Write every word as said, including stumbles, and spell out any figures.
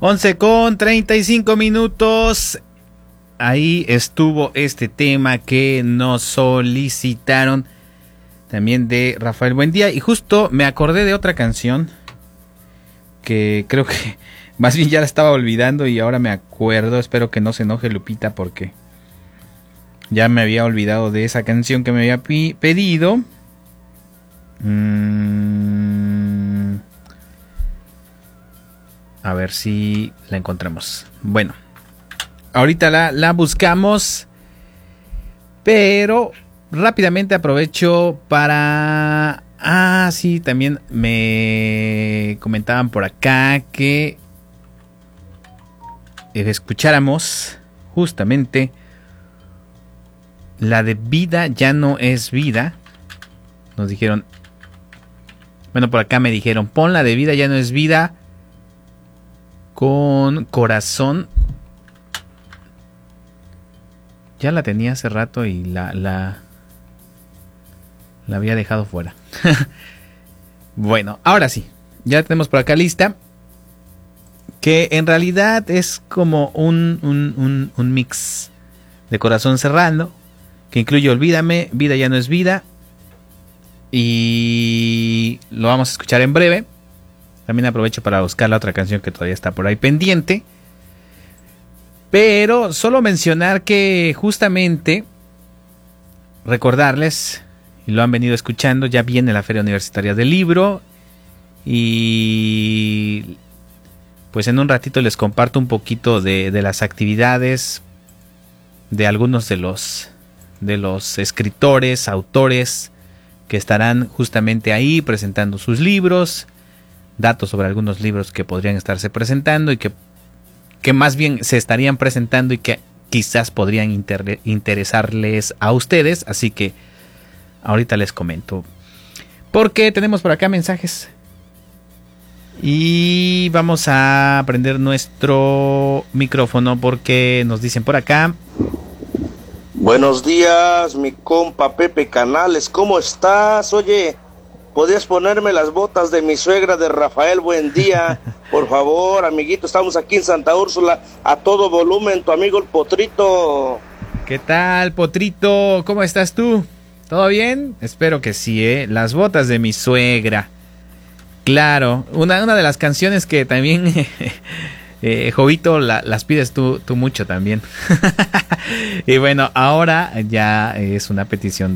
once con treinta y cinco minutos. Ahí estuvo este tema que nos solicitaron también de Rafael Buendía. Y justo me acordé de otra canción que creo que más bien ya la estaba olvidando y ahora me acuerdo. Espero que no se enoje Lupita porque ya me había olvidado de esa canción que me había pi- pedido. Mm, a ver si la encontramos. Bueno, ahorita la, la buscamos, pero rápidamente aprovecho para... Ah, sí, también me comentaban por acá que escucháramos justamente la de Vida ya no es vida. Nos dijeron... Bueno, por acá me dijeron, pon la de Vida ya no es vida con Corazón. Ya la tenía hace rato y la la, la había dejado fuera. Bueno, ahora sí, ya tenemos por acá lista. Que en realidad es como un, un, un, un mix de Corazón Serrano, que incluye Olvídame, Vida ya no es vida. Y lo vamos a escuchar en breve. También aprovecho para buscar la otra canción que todavía está por ahí pendiente. Pero solo mencionar que justamente recordarles, y lo han venido escuchando, ya viene la Feria Universitaria del Libro. Y pues en un ratito les comparto un poquito de, de las actividades de algunos de los, de los escritores, autores que estarán justamente ahí presentando sus libros, datos sobre algunos libros que podrían estarse presentando y que, que más bien se estarían presentando y que quizás podrían inter- interesarles a ustedes. Así que ahorita les comento. Porque tenemos por acá mensajes. Y vamos a prender nuestro micrófono porque nos dicen por acá. Buenos días, mi compa Pepe Canales, ¿cómo estás? Oye, ¿podrías ponerme las botas de mi suegra de Rafael Buendía? Por favor, amiguito, estamos aquí en Santa Úrsula, a todo volumen, tu amigo el Potrito. ¿Qué tal, Potrito? ¿Cómo estás tú? ¿Todo bien? Espero que sí, ¿eh? Las botas de mi suegra. Claro, una, una de las canciones que también... Eh, Jovito, la, las pides tú, tú mucho también. Y bueno, ahora ya es una petición